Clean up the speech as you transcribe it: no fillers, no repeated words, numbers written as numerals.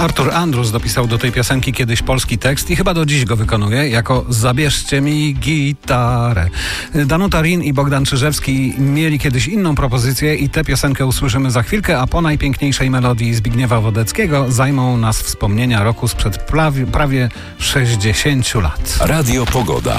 Artur Andrus dopisał do tej piosenki kiedyś polski tekst i chyba do dziś go wykonuje jako Zabierzcie mi gitarę. Danuta Rin i Bogdan Czyżewski mieli kiedyś inną propozycję i tę piosenkę usłyszymy za chwilkę, a po najpiękniejszej melodii Zbigniewa Wodeckiego zajmą nas wspomnienia roku sprzed prawie 60 lat. Radio Pogoda.